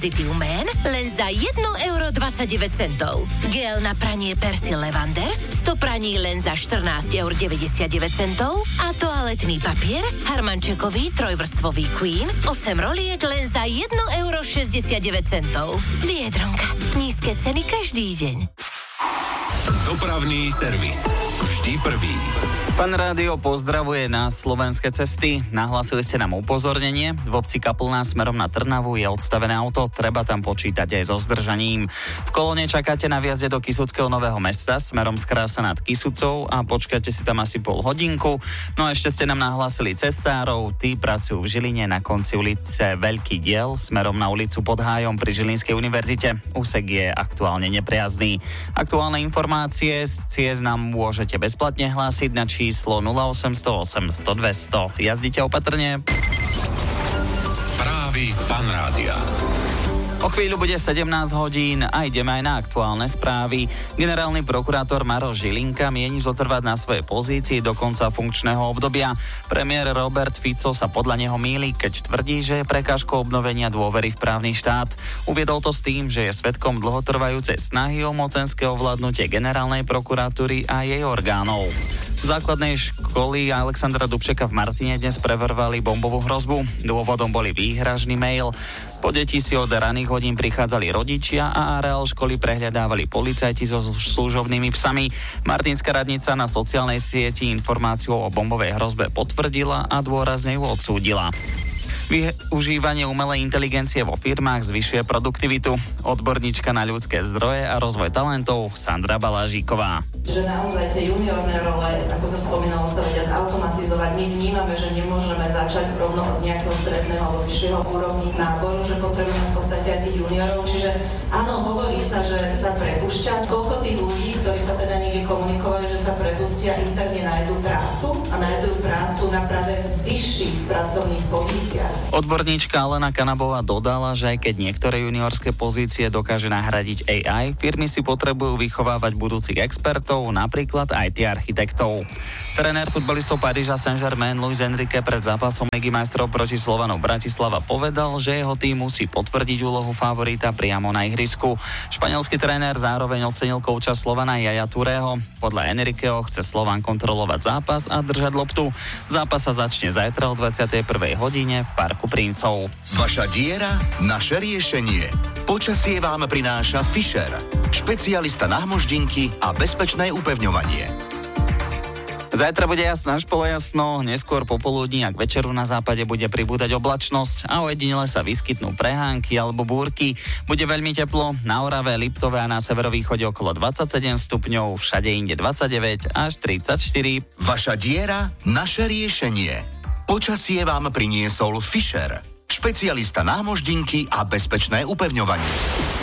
Positive Man len za 1,29 €. Gel na pranie Persil Levander 100 praní len za 14,99 € a toaletný papier Harmančekový trojvrstvový Queen 8 roliek len za 1,69 €. Biedronka. Nízke ceny každý deň. Dopravný servis. Vždy prvý. Pán rádio pozdravuje na slovenské cesty. Nahlásili ste nám upozornenie. V obci Kaplná smerom na Trnavu je odstavené auto, treba tam počítať aj so zdržaním. V kolóne čakáte na viazde do Kysuckého Nového Mesta smerom z Krása nad Kysucou a počkáte si tam asi pol hodinku. No a ešte ste nám nahlásili cestárov, tí pracujú v Žiline na konci ulice Veľký diel smerom na ulicu Pod Hájom pri Žilinskej univerzite. Úsek je aktuálne nepriazný. Aktuálne informácie z ciest nám môžete bezplatne hlásiť na číslo 0800 800 200. Jazdite opatrne. Správy Fan rádia. O chvíľu bude 17 hodín a ideme aj na aktuálne správy. Generálny prokurátor Maroš Žilinka mieni zotrvať na svojej pozícii do konca funkčného obdobia. Premiér Robert Fico sa podľa neho mýli, keď tvrdí, že je prekážkou obnovenia dôvery v právny štát. Uviedol to s tým, že je svedkom dlhotrvajúcej snahy o mocenské ovládnutie generálnej prokuratúry a jej orgánov. V základnej školy Alexandra Dubčeka v Martine dnes preverovali bombovú hrozbu. Dôvodom boli výhražný mail. Po deti si od raných hodín prichádzali rodičia a areál školy prehľadávali policajti so služobnými psami. Martinská radnica na sociálnej sieti informáciu o bombovej hrozbe potvrdila a dôrazne ju odsúdila. Využívanie umelej inteligencie vo firmách zvyšuje produktivitu. Odborníčka na ľudské zdroje a rozvoj talentov Sandra Balážiková. Že naozaj tie juniorné role, ako sa spomínalo, sa vedia zautomatizovať. My vnímame, že nemôžeme začať rovno od nejakého stredného alebo vyššieho úrovni náboru, že potrebujeme v podstate aj tých juniorov. Čiže áno, hovorí sa, že sa prepúšťa. Koľko tých ľudí, ktorí sa teda niekde komunikovali, že sa prepustia, interne nájdú prácu a nájdú prácu na práve vyšších pracovných pozíciách. Odborníčka Alena Kanabová dodala, že aj keď niektoré juniorské pozície dokáže nahradiť AI, firmy si potrebujú vychovávať budúcich expertov, napríklad IT architektov. Tréner futbalistov Paríža Saint-Germain Luis Enrique pred zápasom Ligy majstrov proti Slovanu Bratislava povedal, že jeho tým musí potvrdiť úlohu favorita priamo na ihrisku. Španielský tréner zároveň ocenil kouča Slovana Yaya Toureho. Podľa Enriqueho chce Slovan kontrolovať zápas a držať loptu. Zápas sa začne zajtra o 21. hodine v Parku Princov. Vaša diera, naše riešenie. Počasie vám prináša Fischer, špecialista na hmoždinky a bezpečné upevňovanie. Zajtra bude jasno až polojasno, neskôr popoludní a k večeru na západe bude pribúdať oblačnosť a ojedinele sa vyskytnú prehánky alebo búrky. Bude veľmi teplo, na Orave, Liptove a na severovýchode okolo 27 stupňov, všade inde 29 až 34. Vaša diera, naše riešenie. Počasie vám priniesol Fischer, špecialista na hmoždinky a bezpečné upevňovanie.